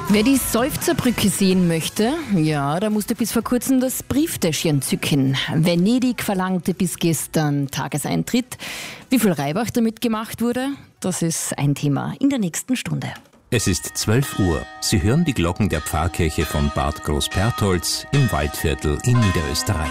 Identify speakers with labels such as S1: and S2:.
S1: Wer die Seufzerbrücke sehen möchte, ja, da musste bis vor kurzem das Brieftäschchen zücken. Venedig verlangte bis gestern Tageseintritt. Wie viel Reibach damit gemacht wurde, das ist ein Thema in der nächsten Stunde.
S2: Es ist 12 Uhr. Sie hören die Glocken der Pfarrkirche von Bad Großpertholz im Waldviertel in Niederösterreich.